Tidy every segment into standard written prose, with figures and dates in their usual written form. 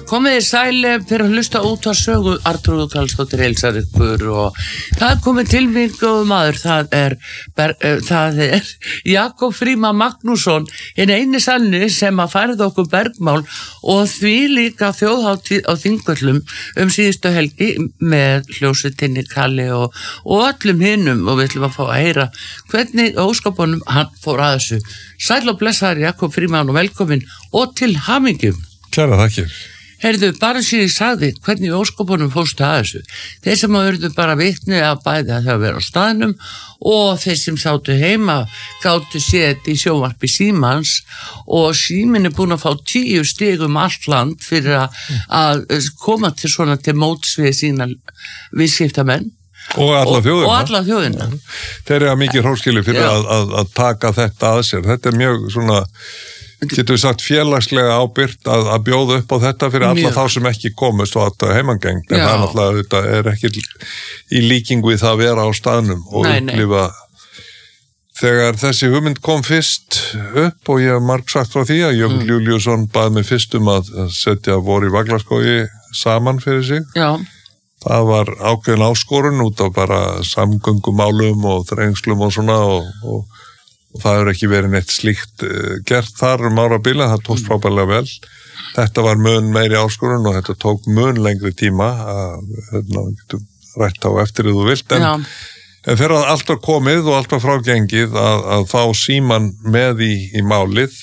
Komið sæli fyrir að hlusta út á sögu Arnþrúður Karlsdóttir heilsar ykkur og það komið til mig góður maður, það er Jakob Frímann Magnússon, hinn eini salni sem að færið okkur bergmál og því líka þjóðhátíð á Þingvöllum síðustu helgi með hljómsveitinni Kalli og öllum hinnum og við ætlum að fá að heyra hvernig óskapunum hann fór að þessu. Sæl og blessaður Jakob Frímann og velkomin og til hamingju. Kæra þakkir. Heyrðu, bara sér ég sagði hvernig við óskopunum fórstu að þessu. Þeir sem verður bara vitni að bæði að þau vera á staðnum og þeir sem sátu heima gátu séð í sjónvarpi Símans og Síminn búin að fá 10 stig allt land fyrir að koma til svona til móts við sína viðskiptamenn. Og alla þjóðina. Og alla þjóðina. Þeir eru mikið hróskili fyrir að taka þetta að sér. Þetta er mjög svona, getur við sagt, félagslega ábyrgt að bjóða upp á þetta fyrir alla þá sem ekki komust og þetta heimangengt. En það náttúrulega þetta er ekki í líkingu við það að vera á staðnum og upplifa. Þegar þessi hugmynd kom fyrst upp og ég hef margsagt frá því að Jökull Júlíusson bað mig fyrst að setja Vor í Vaglaskógi saman fyrir sig. Já. Það var ákveðin áskorun út á bara samgöngumálum og þrengslum og svona og það hefur ekki verið neitt slíkt gert þar árabila, það tókst frábærlega vel. Þetta var mun meiri áskorun og þetta tók mun lengri tíma að rætt á eftir þú vilt. En þegar allt var komið og allt var frágengið að fá Símann með í málið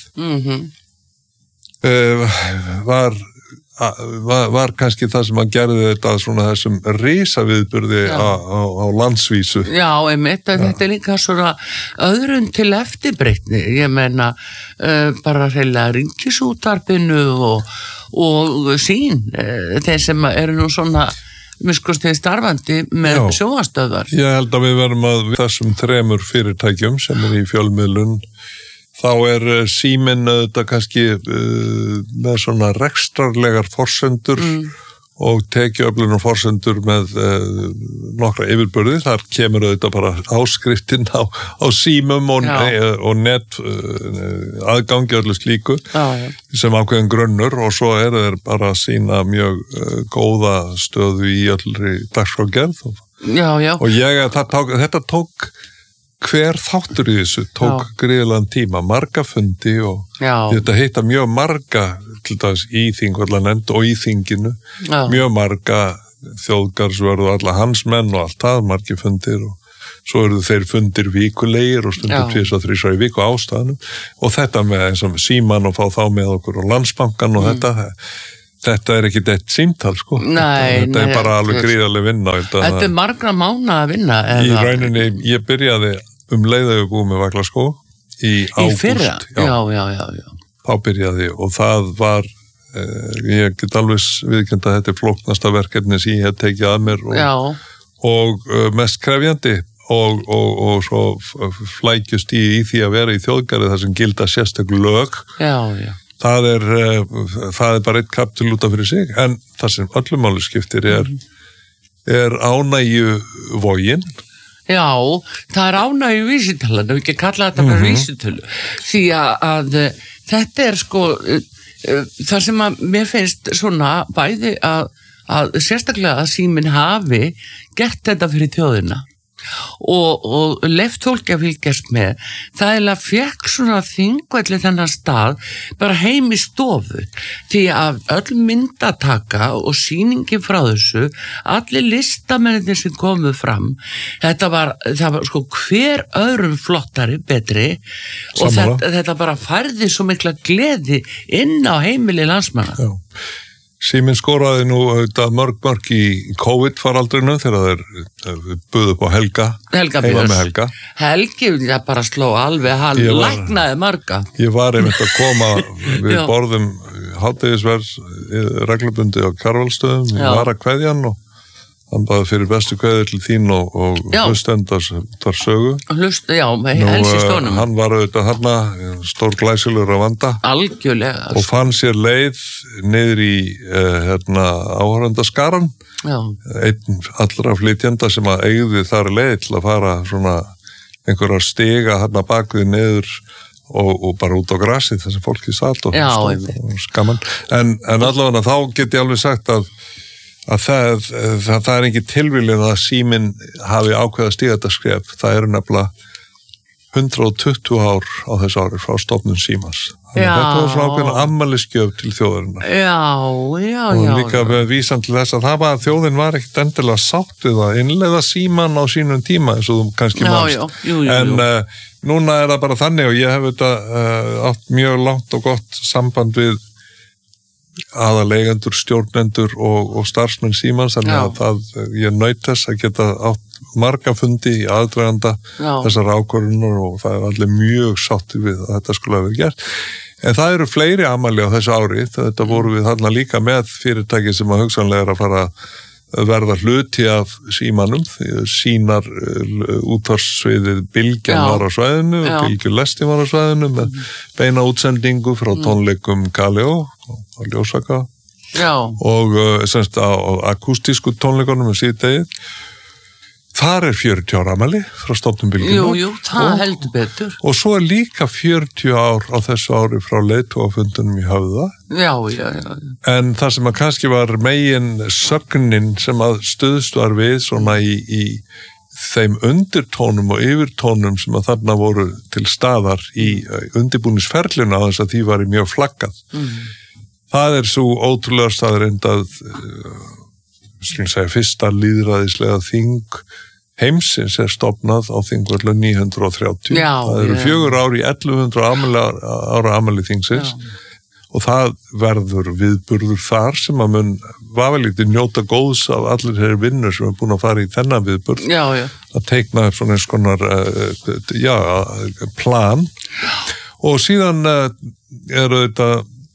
var kannski það sem hann gerði þetta svona þessum risaviðburði á landsvísu. Já, einmitt, þetta er líka svona öðrun til eftirbreytni. Ég meina bara hreinlega Ríkisútvarpinu og sín, þeir sem eru nú svona miskusti starfandi með sjónvarpsstöðvar. Ég held að við verum að þessum 3 fyrirtækjum sem í fjölmiðlun þá er Síminn þetta kannski með svona rekstrarlegar forsendur og tekjuöflunar forsendur með nokkra yfirburði. Þar kemur þetta bara áskriftin á símum og net aðgangi öllu slíku sem ákveðin grunnur og svo þeir bara að sýna mjög góða stöðu í öllri dagskrárgerð. Og þetta tók hver þáttur í þessu tók gríðlegan tíma, marga fundi og þetta heita mjög marga til dæmis í Þingvallanefnd og í þinginu, mjög marga þjóðgarðsvörð og alla hans menn og allt það, margi fundir og svo eru þeir fundir vikulegir og stundum 2-3 í viku ástæðanum og þetta með eins og Símann og fá þá með okkur og Landsbankan og þetta er ekki eitt símtal sko. Þetta er bara alveg gríðarleg vinna. Þetta er margra mánaða vinna. Í rauninni, ég byrjaði leiðaðu búið með Vaglaskó í ágúst. Í fyrra? Já. Þá byrjaði og það var, ég get alveg viðurkennt að þetta er flóknasta verkefni sem ég hef tekið að mér og mest krefjandi og svo flækjust í því að vera í þjóðgarði þar sem gilda sérstök lög. Það er bara eitt kapítul út af fyrir sig, en það sem öllum máli skiptir er ánægju voginn. Já, það er ánægju vísitölu, við ekki kalla þetta bara vísitölu, því að þetta er sko, það sem að mér finnst svona bæði að sérstaklega að Síminn hafi gert þetta fyrir þjóðina. Og leyft fólki að fylgjast með það fekk svona Þingvelli þennan stað bara heim í stofu því að öll myndataka og sýningi frá þessu allir listamennir sem komu fram það var sko hver öðrum flottari, betri og þetta bara færði svo mikla gleði inn á heimili landsmanna. Síminn skoraði nú mörg í COVID-faraldrinu þegar þeir buðu upp á Helga, heima með Helga. Helgi, það bara sló alveg, hann læknaði marga. Ég var einmitt að koma, við borðum hádegisverð reglubundi á Kjarvalsstöðum, ég var að kveðja hann og hann baði fyrir bestu kveðið til þín og hlustendar þar sögu. Helst í stónum. Hann var auðvitað þarna, stór glæsilegur að vanda. Algjörlega. Og fann sér leið niður í áhörfundaskaran. Einn allra flytjenda sem að eigði þar leið til að fara svona einhverjar stiga þarna bakvið niður og bara út á grasið þess að fólki satt og Já, skaman. En allavega þá get ég alveg sagt að það ekki tilviljun að síminn hafi ákveðið að stíga þetta skref. Það eru nefnilega 120 ár á þessu ári frá stofnun Símans. Þetta var svona ákveðin afmælisgjöf til þjóðarinnar. Já. Og líka með vísan til þess að þjóðin var ekkert endilega sátt við að innleiða Síman á sínum tíma eins og þú kannski manst. En núna það bara þannig og ég hef átt mjög langt og gott samband við aðaleigendur, stjórnendur og starfsmenn Símans, þannig að ég naut þess að geta átt marga fundi í aðdraganda þessar ákvörðunar og það allir mjög sáttir við að þetta skulle hafa verið gert. En það eru fleiri afmæli á þessu ári, þetta voru við þarna líka með fyrirtæki sem að hugsanlega að fara að verða hluti af Símanum, sínar útvarpssviðið Bylgjan var á svæðinu og Bylgjulestin var á svæðinu með beina útsendingu frá tónleikum Kaleo og Ljósaka og semst á akústísku tónleikunum síðdegið. Þar 40 ára afmæli frá stofnun Bylgjunnar. Jú, það heldur betur. Og svo líka 40 ár á þessu ári frá leiðtogafundunum í Höfða. Já. En það sem að kannski var megin sögnin sem að stuðst var við svona í þeim undirtónum og yfirtónum sem að þarna voru til staðar í undirbúningsferlinu á þess að því var mjög flaggað. Það svo ótrúlega staðreind að fyrsta lýðræðislega þing heimsins stofnað á þingvöldu 930. Það eru 4 ár í 1100 ára afmæli þingsins og það verður viðburður þar sem að mun vafalítið njóta góðs af allir þeirri vinnur sem búin að fara í þennan viðburð. Að teikna upp svona eins konar plan og síðan þetta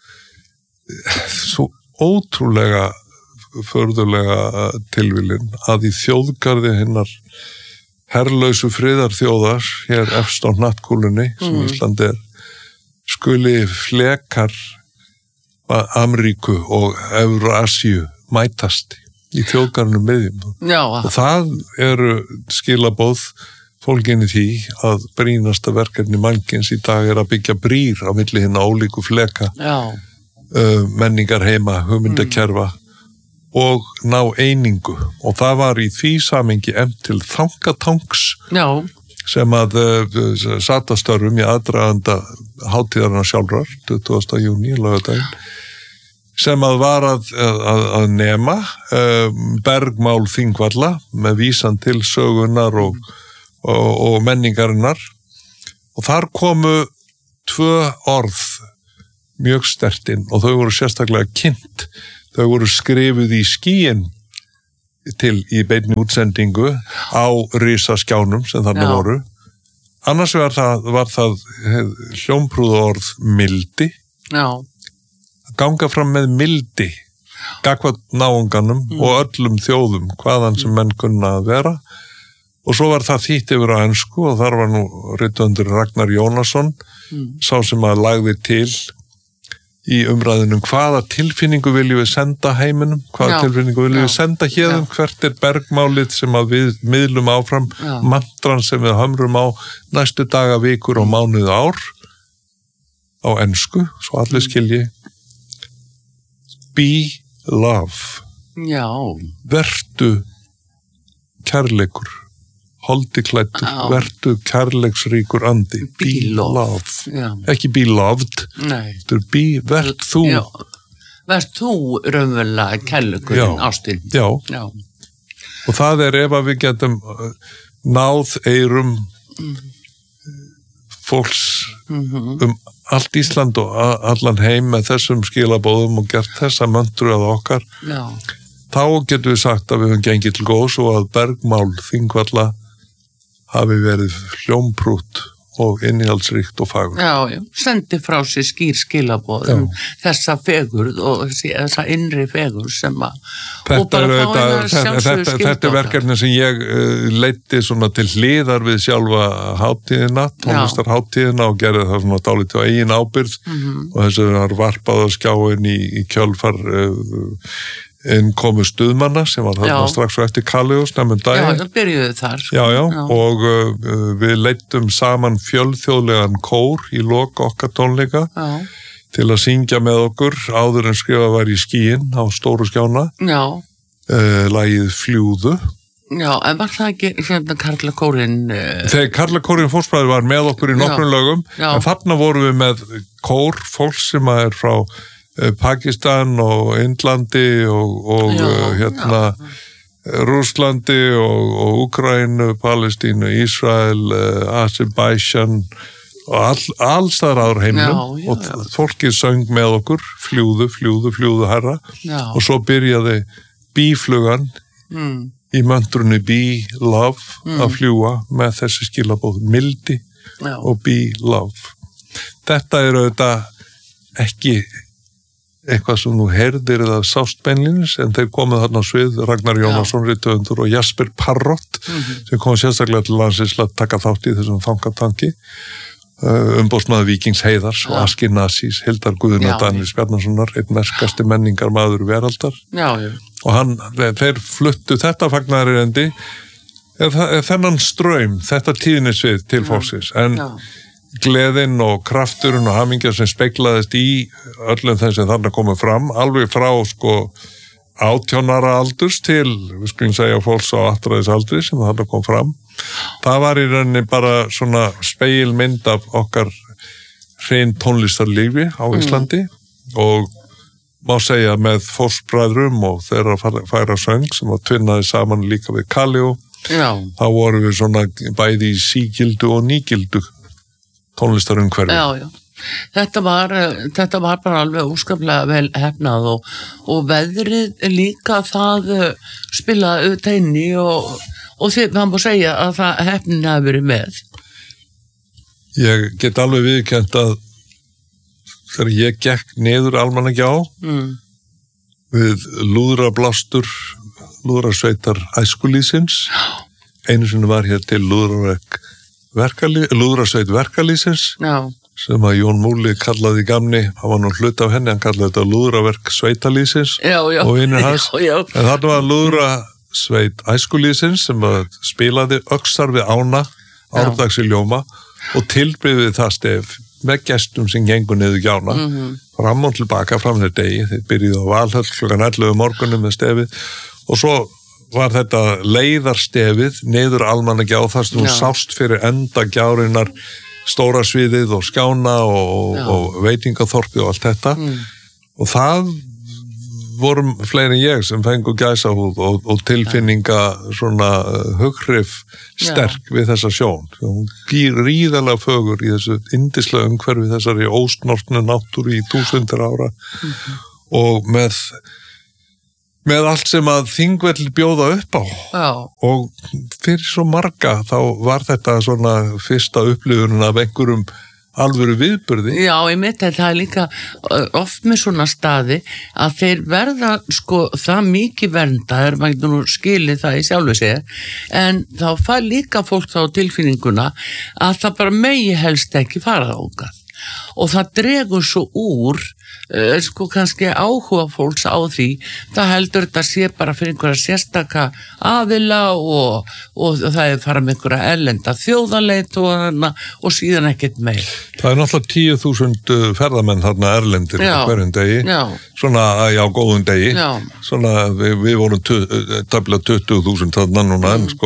svo ótrúlega förðulega tilviljun að í þjóðgarði hinnar herlausu friðarþjóðar hér efst á hnattkúlunni sem Ísland skuli flekar Ameríku og Evrasíu mætast í þjóðgarðinum miðjum. Og það eru skilaboð fólgin í því að brýnasta verkefni mannkins í dag að byggja brýr á milli hinna ólíku fleka menningar heima, hugmyndakerfa og ná einingu og það var í því samhengi efnt til þangatangs sem að sat að störfum í aðdraganda hátíðarna sjálfrar 20. júní laugardaginn sem að var að nema bergmál Þingvalla með vísan til sögunar og menningarinnar og þar komu 2 orð mjög sterkt inn og þau voru sérstaklega kynnt. Þau voru skrifuð í skýin í beinni útsendingu á risaskjánum sem þarna voru. Annars var það hljómprúða orð mildi. Ganga fram með mildi gagnvart náunganum og öllum þjóðum hvaðan sem menn kunna að vera. Og svo var það þýtt yfir á ensku og þar var nú rithöfundur Ragnar Jónasson sá sem að lagði til í umræðunum hvaða tilfinningu viljum við senda heiminum, hvaða tilfinningu viljum við senda hérðum, hvert bergmálið sem að við miðlum áfram, mantran sem við hömrum á næstu daga, vikur og mánuði ár á ensku, svo allir skilji be love vertu kærleikur holdi klæddur, vertu kærleiksríkur andi, be love ekki be loved vert þú vert þú raunverulega kærleikurinn ástin og það ef að við getum náð eyrum fólks allt Ísland og allan heim með þessum skilabóðum og gert þessa möntru að okkar þá getum við sagt að við höfum gengið til góðs og að bergmál Þingvalla hafi verið hljómprútt og innihaldsríkt og fagur. Sendi frá sér skýr skilaboð þessa fegurð og þessa innri fegurð sem að Þetta verkefni sem ég leiddi svona til hliðar við sjálfa hátíðina, tónlistarhátíðina og gerði það svona dálítið á eigin ábyrgð og þessu var varpað á skjáin í kjölfar inn komu stuðmanna sem var þarna strax og eftir Kalliós nefnum daginn. Já, það byrjuðu þar. Sko. Já, og við leidum saman fjölþjóðlegan kór í lok okkar tónleika til að syngja með okkur áður en skrifa var í skíin á stóru skjána. Já. Lagið Fljúðu. Já, en var það ekki hérna Karlakórinn? Þegar Karlakórinn Fórsbræður var með okkur í nokkrum lögum, en þarna vorum við með kór fólk sem er frá Pakistan og Indlandi og Rússlandi og Úkraínu, Palestínu, Ísrael, Azerbaijan og alls þar áður heiminum og fólkið söng með okkur Fljúðu, fljúðu, fljúðu herra og svo byrjaði bíflugan í möntrunni Be Love að fljúa með þessi skilabóð mildi og Be Love. Þetta er auðvitað ekki eitthvað sem þú heyrðir eða sást beinlínis, en þeir komuð þarna á svið, Ragnar Jónasson, rithöfundur og Jasper Parrott, sem kom sérstaklega til landsins að taka þátt í þessum fangatanki, umboðsmaður Víkings Heiðars og Aski Nasís, Hildar Guðna Daníels Bjarnasonar, einn merkasti menningarmaður veraldar. Og þeir fluttu þetta fagnaðarerendi, þennan straum, þetta tíðnisvið til fólksins, en gleðin og krafturinn og hamingja sem speglaðist í öllum þeim sem þarna komið fram, alveg frá 18 ára aldurs til, við skulum segja, fólks á 8 aldri sem þarna kom fram. Það var í rauninni bara svona spegilmynd af okkar hrein tónlistarlífi á Íslandi og má segja með Fórsbræðrum og þeirra færa söng sem var tvinnaði saman líka við Kallió. Þá vorum við svona bæði í sígildu og nýgildu tónlistarumhverfi. Já. Þetta var bara alveg óskaplega vel hefnað og veðrið líka það spilaði auðvitað inn í og því maður má segja að það hefnin hafi verið með. Ég get alveg viðurkennt að þegar ég gekk niður Almannagjá við lúðrasveitar æskulýsins, einu sinni var hér til lúðrasveit verkalýsins sem að Jón Múli kallaði gamni, hann var nú hlut af henni, hann kallaði þetta lúðraverk sveitalýsins og vinir hans, en þarna var lúðrasveit æskulýsins sem spilaði öxar við ána árdags í Ljóma og tilbyggði það stef með gestum sem gengur niður gjána fram og tilbaka fram þeir degi, þeir byrjuði á Valhöll klukkan 11 morgunum með stefið og svo var þetta leiðarstefið niður Almannagjá þar sem þú sást fyrir enda gjárinnar stóra sviðið og skjána og veitingaþorpið og allt þetta og það vorum fleiri en ég sem fengu gæsahúð og tilfinninga svona hughrif sterk við þessa sjón. Hún gríðarlega fögur í þessu yndislega umhverfi þessari ósnortnu náttúru í 1000 ára og með allt sem að Þingvellir bjóða upp á og fyrir svo marga þá var þetta svona fyrsta upplifunin af einhverjum alvöru viðburði. Já, ég myndi að það er líka oft með svona staði að þeir verða það mikið verndaður, maður getur nú skilið það í sjálfu sér, en þá fær líka fólk þá tilfinninguna að það bara megi helst ekki fara þangað og það dregur svo úr kannski áhuga fólks á því, það heldur þetta sé bara fyrir einhverja sérstaka aðila og það er fara með einhverja erlenda þjóðaleit og síðan ekkert meir. Það er náttúrulega 10.000 ferðamenn þarna erlendir hverjum degi, svona góðum degi, svona við vorum tæplega 20.000 þarna núna en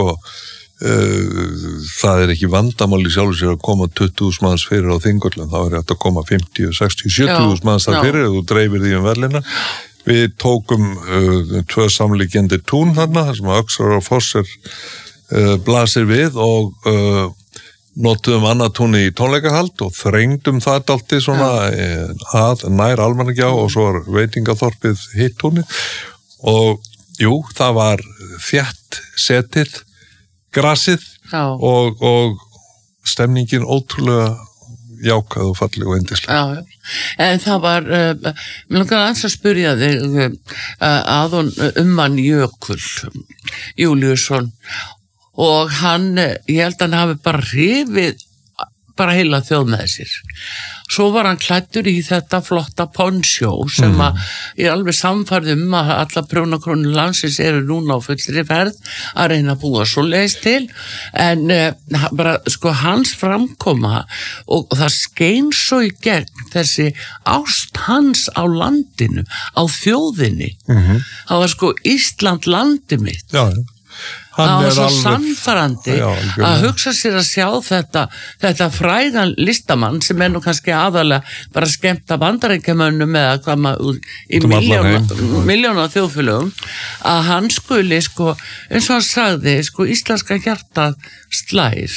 það er ekki vandamál í sjálfu sér að koma 20.000 manns fyrir á Þingvöllum, þá er þetta að koma 50, 60, 70.000 manns þar fyrir og þú dreifir því verðlina. Við tókum 2 samlíkjandi tún þarna, þar sem Öxar og Fosser blasir við og notuðum annað túni í tónleikahald og þrengdum það dálítið svona að nær Almannagjá og svo var veitingaþorpið hitt túni og jú, það var þétt setið grasið og stemningin ótrúlega jákvæð og falleg og yndisleg. En það var, mér langar aðeins að spyrja þig aðon hann Jökull Júlíusson og hann, ég held að hann hafi bara hrifið bara heila þjóð með sér. Svo var hann klæddur í þetta flotta poncho sem að ég er alveg samfærð að alla prjónakrónur landsins eru núna á fullri ferð að reyna að búa svo leiðist til, en bara sko hans framkoma og það skein svo í gegn þessi ást hans á landinu, á þjóðinni. Það var sko Ísland landi mitt. Já. Það var svo sannfærandi að hugsa sér að sjá þetta frægan listamann sem nú kannski aðalega bara skemmta bandaríkjamönnum eða hvað maður í miljóna þjóðfélögum, að hann skuli sko, eins og hann sagði, sko íslenska hjartað slær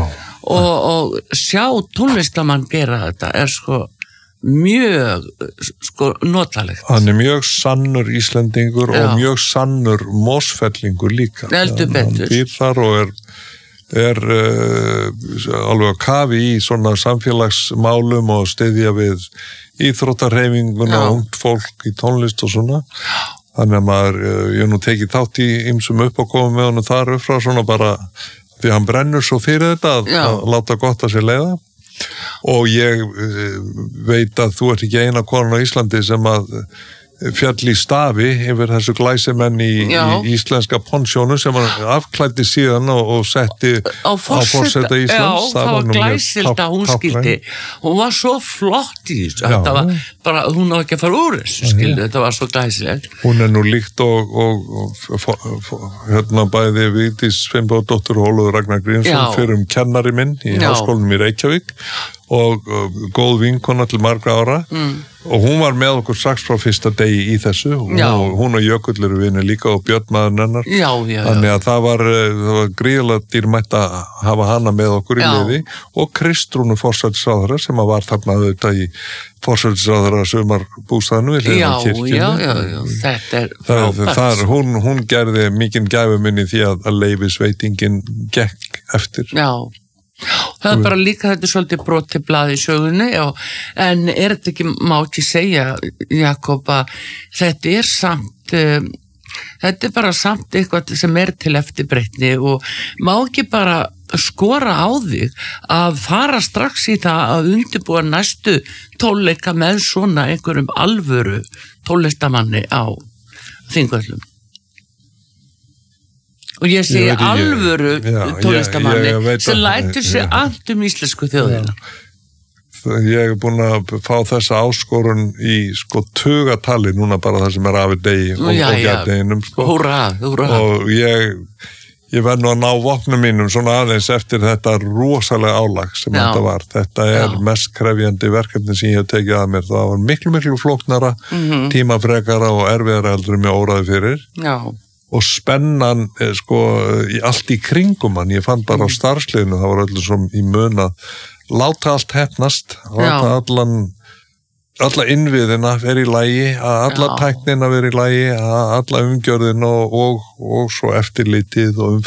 og sjá tónlistamann gera þetta sko mjög sko notalegt. Hann er mjög sannur Íslendingur og mjög sannur Mosfellingur líka. Heldur betur. Hann býr þar og er alveg að kafi í svona samfélagsmálum og styðja við íþróttahreyfinguna og ungt fólk í tónlist og svona. Þannig að maður, ég nú tekið þátt í ýmsum uppákomum með honum þar upp frá svona bara því hann brennur svo fyrir þetta að láta gott að sér leiða. Og ég veit að þú ert ekki eina konan á Íslandi sem að fjall í stafi yfir þessu glæsimenn í íslenska ponchónu sem hann afklæddi síðan og setti á forseta Íslands. Já, það var glæsild að hún skildi. Hún var svo flott í þessu. Þetta var bara, hún á ekki að fara úr þessu, skildi. Þetta var svo glæsilegt. Hún er nú líkt og hérna bæði Vigdís Finnbogadóttir og Ólafur Ragnar Grímsson fyrir kennari minn í Háskólanum í Reykjavík og góð vinkona til margra ára og hún var með okkur strax frá fyrsta degi í þessu og hún og Jökull eru vinir líka og Björn maðurinn hennar. Þannig að það var gríðarlega dýrmætt að hafa hana með okkur í liði og Kristrúnu forsætisráðherra sem að var þarna auðvitað í forsætisráðherra sumarbústaðinu við hliðina á kirkjunni. Þetta er frábært. Hún gerði mikinn gæfumunni því að leyfisveitingin gekk eftir. Það er bara líka þetta svolítið brotið blað í sögunni en er þetta ekki, má ekki segja Jakob að þetta er samt þetta er bara samt eitthvað sem er til eftirbreytni og má ekki bara skora á þig að fara strax í það að undirbúa næstu tónleika með svona einhverjum alvöru tónlistamanni á Þingvöllum. Og ég segi alvöru tónlistamanni sem lætur sig allt íslensku þjóðina. Ég er búin að fá þessa áskorun í sko tugatali núna bara það sem er af í degi og gætdeginum sko. Húrra. Og ég verð nú að ná vopnum mínum svona aðeins eftir þetta rosalega álag sem þetta var. Þetta er mest krefjandi verkefni sem ég hef tekið að mér. Það var miklu flóknara, tímafrekara og erfiðara heldur en mér óraði fyrir. Og spennan sko allt í kringum hann, ég fann bara á starfsliðinu, það var öllu som í mun að láta allt hefnast, láta alla innviðina vera í lagi, alla tæknina vera í lagi, alla umgjörðina og svo eftirlitið og